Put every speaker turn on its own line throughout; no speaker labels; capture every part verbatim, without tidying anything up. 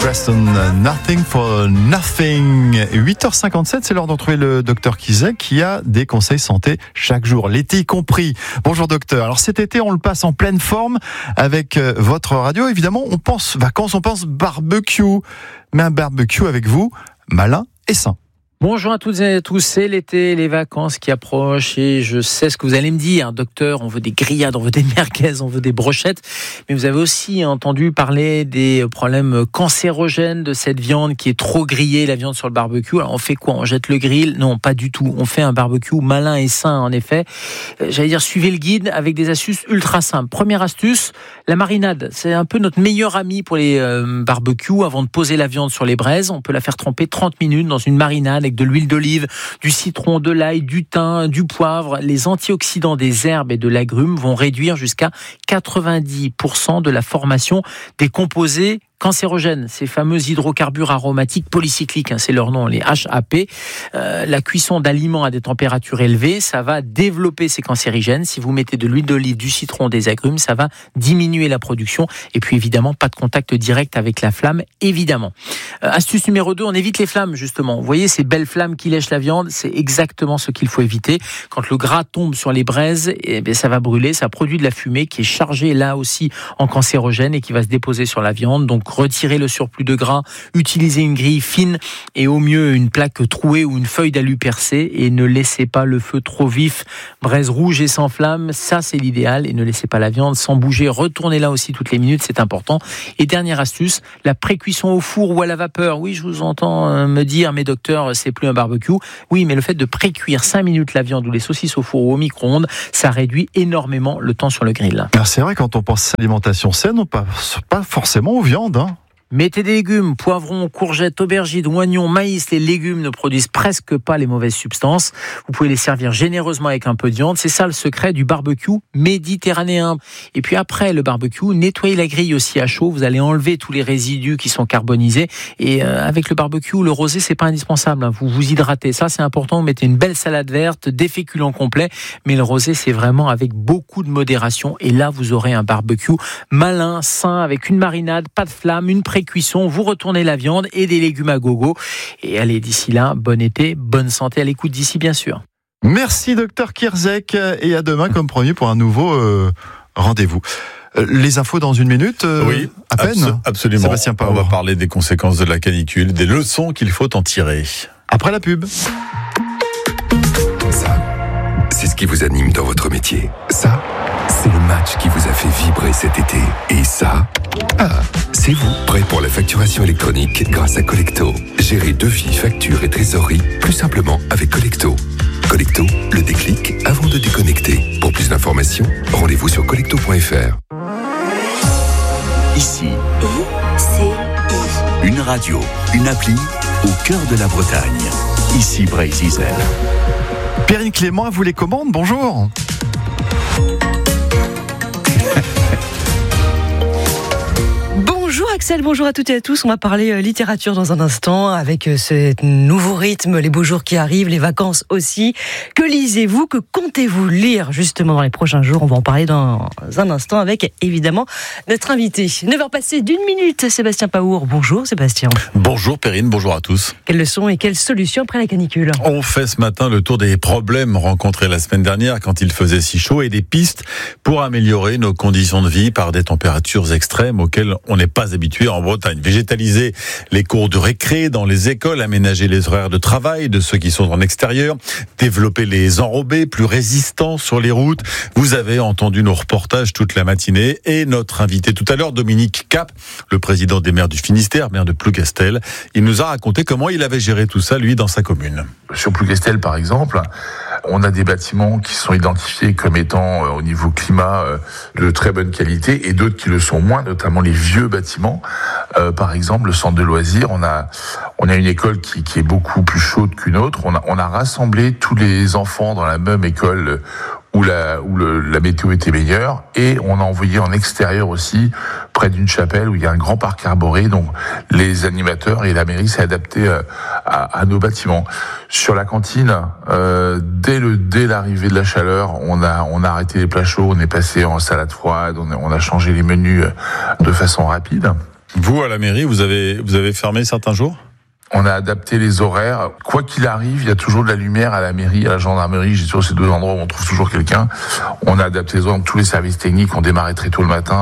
Preston, Nothing for Nothing. huit heures cinquante-sept, c'est l'heure d'en trouver le docteur Kizek qui a des conseils santé chaque jour, l'été y compris. Bonjour docteur. Alors cet été, on le passe en pleine forme avec votre radio. Évidemment, on pense vacances, on pense barbecue. Mais un barbecue avec vous, malin et sain.
Bonjour à toutes et à tous, c'est l'été, les vacances qui approchent et je sais ce que vous allez me dire, docteur, on veut des grillades, on veut des merguez, on veut des brochettes, mais vous avez aussi entendu parler des problèmes cancérogènes de cette viande qui est trop grillée, la viande sur le barbecue. Alors on fait quoi? On jette le grill? Non, pas du tout, on fait un barbecue malin et sain en effet. J'allais dire, suivez le guide avec des astuces ultra simples. Première astuce, la marinade, c'est un peu notre meilleur ami pour les euh, barbecues. Avant de poser la viande sur les braises, on peut la faire tremper trente minutes dans une marinade avec de l'huile d'olive, du citron, de l'ail, du thym, du poivre. Les antioxydants des herbes et de l'agrumes vont réduire jusqu'à quatre-vingt-dix pour cent de la formation des composés cancérogènes, ces fameux hydrocarbures aromatiques polycycliques, hein, c'est leur nom, les H A P. Euh, la cuisson d'aliments à des températures élevées, ça va développer ces cancérigènes. Si vous mettez de l'huile d'olive, du citron, des agrumes, ça va diminuer la production. Et puis évidemment, pas de contact direct avec la flamme, évidemment. Euh, astuce numéro deux, on évite les flammes, justement. Vous voyez ces belles flammes qui lèchent la viande, c'est exactement ce qu'il faut éviter. Quand le gras tombe sur les braises, eh bien, ça va brûler, ça produit de la fumée qui est chargée là aussi en cancérogène et qui va se déposer sur la viande. Donc retirez le surplus de gras, utilisez une grille fine et au mieux une plaque trouée ou une feuille d'alu percée et ne laissez pas le feu trop vif. Braise rouge et sans flamme, ça c'est l'idéal, et ne laissez pas la viande sans bouger. Retournez-la aussi toutes les minutes, c'est important. Et dernière astuce, la pré-cuisson au four ou à la vapeur. Oui, je vous entends me dire, mais docteur, c'est plus un barbecue. Oui, mais le fait de pré-cuire cinq minutes la viande ou les saucisses au four ou au micro-ondes, ça réduit énormément le temps sur le grill.
Alors c'est vrai, quand on pense alimentation saine, on pense pas forcément aux viandes, hein.
Mettez des légumes, poivrons, courgettes, aubergines, oignons, maïs. Les légumes ne produisent presque pas les mauvaises substances. Vous pouvez les servir généreusement avec un peu de viande. C'est ça le secret du barbecue méditerranéen. Et puis après le barbecue, nettoyez la grille aussi à chaud. Vous allez enlever tous les résidus qui sont carbonisés. Et euh, avec le barbecue, le rosé, c'est pas indispensable, hein. Vous vous hydratez. Ça, c'est important. Vous mettez une belle salade verte, des féculents complets. Mais le rosé, c'est vraiment avec beaucoup de modération. Et là, vous aurez un barbecue malin, sain, avec une marinade, pas de flamme, une pré cuisson, vous retournez la viande et des légumes à gogo. Et allez, d'ici là, bon été, bonne santé à l'écoute d'ici, bien sûr.
Merci docteur Kizek, et à demain comme promis pour un nouveau euh, rendez-vous. Euh, les infos dans une minute, euh,
oui,
à peine
abso- absolument.
Sébastien Paour.
On va parler des conséquences de la canicule, des leçons qu'il faut en tirer.
Après la pub.
Ça, c'est ce qui vous anime dans votre métier. Ça, c'est le match qui vous a fait vibrer cet été. Et ça, ah, c'est vous, prêt pour la facturation électronique grâce à Collecto. Gérez devis, factures et trésorerie plus simplement avec Collecto. Collecto, le déclic avant de déconnecter. Pour plus d'informations, rendez-vous sur collecto point f r.
Ici,
I C I.
une radio, une appli au cœur de la Bretagne. Ici Brésil.
Perrine Clément, à vous les commandes, bonjour.
Bonjour Axel, bonjour à toutes et à tous. On va parler euh, littérature dans un instant avec euh, ce nouveau rythme, les beaux jours qui arrivent, les vacances aussi. Que lisez-vous, que comptez-vous lire justement dans les prochains jours? On va en parler dans un instant avec évidemment notre invité. neuf heures passées d'une minute, Sébastien Paour. Bonjour Sébastien.
Bonjour Perrine, bonjour à tous.
Quelles leçons et quelles solutions après la canicule?
On fait ce matin le tour des problèmes rencontrés la semaine dernière quand il faisait si chaud et des pistes pour améliorer nos conditions de vie par des températures extrêmes auxquelles on n'est pas habitué en Bretagne. Végétaliser les cours de récré dans les écoles, aménager les horaires de travail de ceux qui sont en extérieur, développer les enrobés plus résistants sur les routes. Vous avez entendu nos reportages toute la matinée et notre invité tout à l'heure, Dominique Cap, le président des maires du Finistère, maire de Plougastel. Il nous a raconté comment il avait géré tout ça, lui, dans sa commune.
Sur Plougastel, par exemple, on a des bâtiments qui sont identifiés comme étant, euh, au niveau climat, euh, de très bonne qualité, et d'autres qui le sont moins, notamment les vieux bâtiments. Euh, par exemple, le centre de loisirs, on a on a une école qui, qui est beaucoup plus chaude qu'une autre. On a on a rassemblé tous les enfants dans la même école où la où le, la météo était meilleure, et on a envoyé en extérieur aussi, près d'une chapelle où il y a un grand parc arboré. Donc les animateurs et la mairie s'est adapté à, à, à nos bâtiments. Sur la cantine, euh, dès le dès l'arrivée de la chaleur, on a on a arrêté les plats chauds, on est passé en salade froide, on a, on a changé les menus de façon rapide.
Vous, à la mairie, vous avez, vous avez fermé certains jours ?
On a adapté les horaires. Quoi qu'il arrive, il y a toujours de la lumière à la mairie, à la gendarmerie. J'ai toujours ces deux endroits où on trouve toujours quelqu'un. On a adapté les horaires. Tous les services techniques ont démarré très tôt le matin.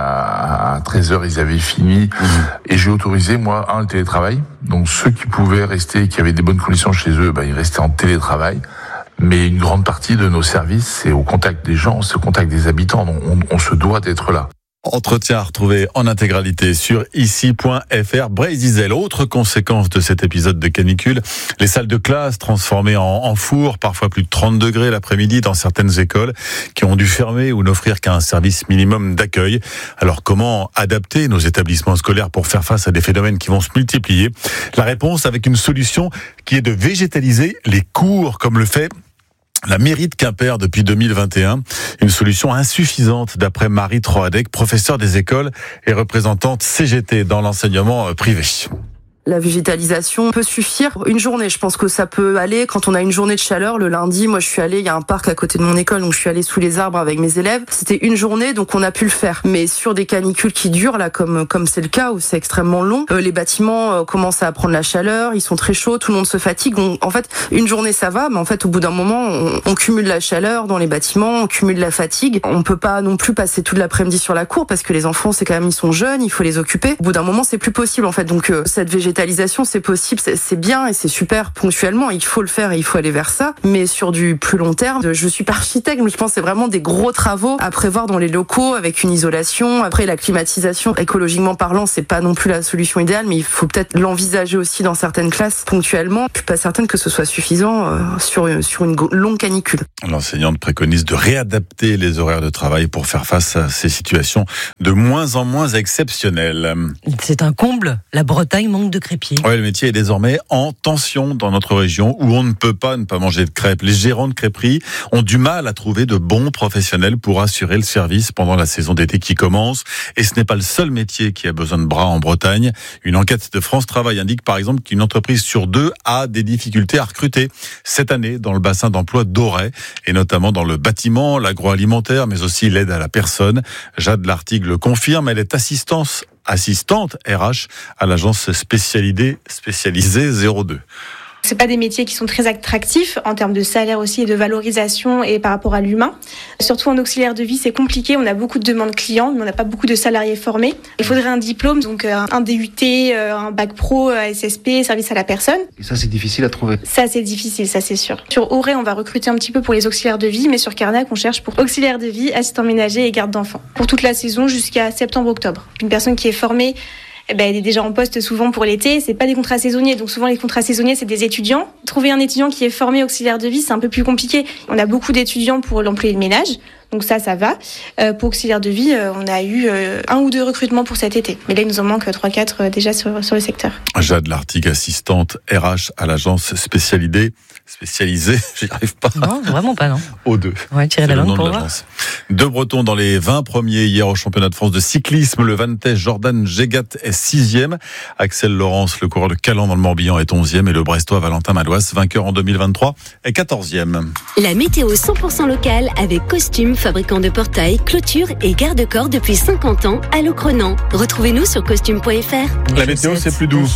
À treize heures, ils avaient fini. Mmh. Et j'ai autorisé, moi, un, le télétravail. Donc, ceux qui pouvaient rester, qui avaient des bonnes conditions chez eux, ben, ils restaient en télétravail. Mais une grande partie de nos services, c'est au contact des gens, c'est au contact des habitants. Donc, on, on se doit d'être là.
Entretien à retrouver en intégralité sur ici point f r. Brésil, autre conséquence de cet épisode de canicule, les salles de classe transformées en, en four, parfois plus de trente degrés l'après-midi dans certaines écoles qui ont dû fermer ou n'offrir qu'un service minimum d'accueil. Alors comment adapter nos établissements scolaires pour faire face à des phénomènes qui vont se multiplier ? La réponse avec une solution qui est de végétaliser les cours comme le fait la mairie de Quimper depuis deux mille vingt et un, une solution insuffisante d'après Marie Troadec, professeure des écoles et représentante C G T dans l'enseignement privé.
La végétalisation peut suffire une journée. Je pense que ça peut aller quand on a une journée de chaleur. Le lundi, moi je suis allée, il y a un parc à côté de mon école, donc je suis allée sous les arbres avec mes élèves. C'était une journée, donc on a pu le faire. Mais sur des canicules qui durent, là, comme comme c'est le cas, où c'est extrêmement long, euh, les bâtiments euh, commencent à prendre la chaleur, ils sont très chauds, tout le monde se fatigue. On, en fait, une journée ça va, mais en fait au bout d'un moment, on, on cumule la chaleur dans les bâtiments, on cumule la fatigue. On peut pas non plus passer toute l'après-midi sur la cour parce que les enfants, c'est quand même, ils sont jeunes, il faut les occuper. Au bout d'un moment, c'est plus possible en fait. Donc euh, cette végétalisation, c'est possible, c'est, c'est bien et c'est super ponctuellement, il faut le faire et il faut aller vers ça, mais sur du plus long terme, je suis pas architecte, mais je pense que c'est vraiment des gros travaux à prévoir dans les locaux avec une isolation. Après, la climatisation, écologiquement parlant, c'est pas non plus la solution idéale, mais il faut peut-être l'envisager aussi dans certaines classes ponctuellement. Je suis pas certaine que ce soit suffisant euh, sur, sur une longue canicule.
L'enseignante préconise de réadapter les horaires de travail pour faire face à ces situations de moins en moins exceptionnelles.
C'est un comble, la Bretagne manque de crépiers.
Ouais, le métier est désormais en tension dans notre région où on ne peut pas ne pas manger de crêpes. Les gérants de crêperies ont du mal à trouver de bons professionnels pour assurer le service pendant la saison d'été qui commence. Et ce n'est pas le seul métier qui a besoin de bras en Bretagne. Une enquête de France Travail indique par exemple qu'une entreprise sur deux a des difficultés à recruter cette année dans le bassin d'emploi d'Auray et notamment dans le bâtiment, l'agroalimentaire, mais aussi l'aide à la personne. Jade Lartigue le confirme, elle est assistance assistante R H à l'agence spécialisée, spécialisée zéro deux.
C'est pas des métiers qui sont très attractifs en termes de salaire aussi et de valorisation et par rapport à l'humain. Surtout en auxiliaire de vie, c'est compliqué. On a beaucoup de demandes clients, mais on n'a pas beaucoup de salariés formés. Il faudrait un diplôme, donc un D U T, un bac pro, S S P, service à la personne.
Et ça, c'est difficile à trouver.
Ça, c'est difficile, ça c'est sûr. Sur Auray, on va recruter un petit peu pour les auxiliaires de vie, mais sur Carnac, on cherche pour auxiliaire de vie, assistant ménager et garde d'enfants. Pour toute la saison jusqu'à septembre-octobre. Une personne qui est formée, eh ben, elle est déjà en poste souvent pour l'été. C'est pas des contrats saisonniers. Donc souvent, les contrats saisonniers, c'est des étudiants. Trouver un étudiant qui est formé auxiliaire de vie, c'est un peu plus compliqué. On a beaucoup d'étudiants pour l'employé de ménage. Donc ça, ça va. Euh, pour auxiliaire de vie, euh, on a eu euh, un ou deux recrutements pour cet été. Mais là, il nous en manque trois quatre euh, déjà sur, sur le secteur.
Jade Lartigue, assistante R H à l'agence spécialisée. Spécialisée, j'y arrive pas.
Non, vraiment pas, non.
O deux.
Ouais, tirer la langue pour voir.
Deux Bretons dans les vingt premiers hier au championnat de France de cyclisme. Le Vantais Jordan Gégat est sixième. Axel Laurence, le coureur de Calan dans le Morbihan, est onzième. Et le Brestois Valentin Malouas, vainqueur en deux mille vingt-trois, est quatorzième.
La météo cent pour cent locale avec Costume, fabricant de portails, clôtures et garde-corps depuis cinquante ans à Locronan. Retrouvez-nous sur costume point f r.
La météo, c'est plus doux.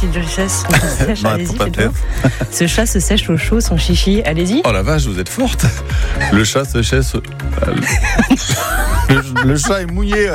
Ce chat se sèche au chaud, son chichi. Allez-y.
Oh la vache, vous êtes forte. Le chat se sèche. Le, le chat est mouillé.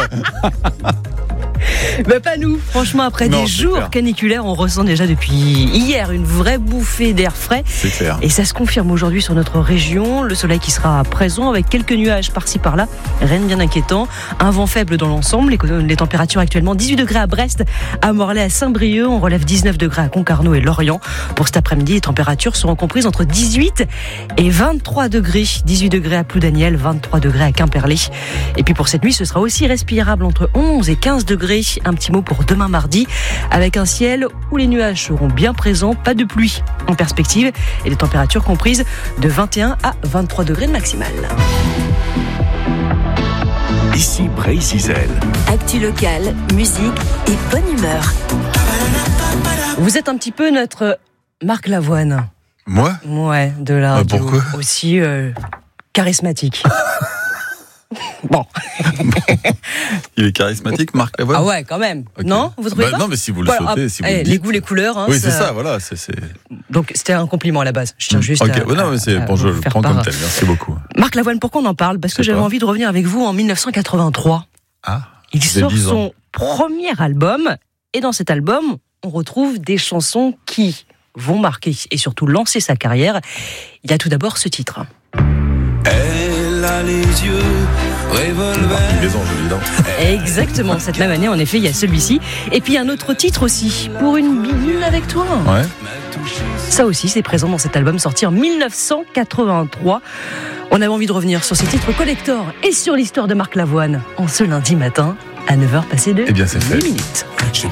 Bah pas nous, franchement après non, des jours clair. caniculaires, on ressent déjà depuis hier une vraie bouffée d'air frais.
C'est clair.
Et ça se confirme aujourd'hui sur notre région, le soleil qui sera présent avec quelques nuages par-ci par-là, rien de bien inquiétant, un vent faible dans l'ensemble, les, les températures actuellement dix-huit degrés à Brest, à Morlaix, à Saint-Brieuc, on relève dix-neuf degrés à Concarneau et Lorient. Pour cet après-midi, les températures seront comprises entre dix-huit et vingt-trois degrés, dix-huit degrés à Ploudaniel, vingt-trois degrés à Quimperlé. Et puis pour cette nuit, ce sera aussi respirable entre onze et quinze degrés. Un petit mot pour demain mardi, avec un ciel où les nuages seront bien présents, pas de pluie en perspective et des températures comprises de vingt et un à vingt-trois degrés de maximale.
Ici Brésil.
Actu locale, musique et bonne humeur.
Vous êtes un petit peu notre Marc Lavoine.
Moi ?
Ouais, de la radio.
Ah, pourquoi ?
Aussi euh, charismatique. Bon.
Il est charismatique, Marc Lavoine.
Ah ouais, quand même.
Okay.
Non, vous trouvez
bah,
pas?
Non, mais si vous le
voilà,
souhaitez, si vous
allez,
le dites.
les goûts, les couleurs. Hein,
oui,
ça...
c'est ça, voilà. C'est, c'est...
Donc, c'était un compliment à la base. Je tiens juste
okay.
à,
ouais, non, mais c'est,
à,
bon,
à
je le prends
part.
comme tel. Merci beaucoup.
Marc Lavoine, pourquoi on en parle? Parce que j'avais
pas.
envie de revenir avec vous en dix-neuf cent quatre-vingt-trois.
Ah,
il sort son premier album, et dans cet album, on retrouve des chansons qui vont marquer et surtout lancer sa carrière. Il y a tout d'abord ce titre.
Elle a les yeux revolver.
Les anges, évidemment.
Exactement, cette même année, en effet, il y a celui-ci. Et puis un autre titre aussi, Pour une bidule avec toi.
Ouais.
Ça aussi, c'est présent dans cet album sorti en dix-neuf cent quatre-vingt-trois. On avait envie de revenir sur ces titres collector et sur l'histoire de Marc Lavoine en ce lundi matin à neuf heures passées de
eh bien, c'est fait.
dix minutes.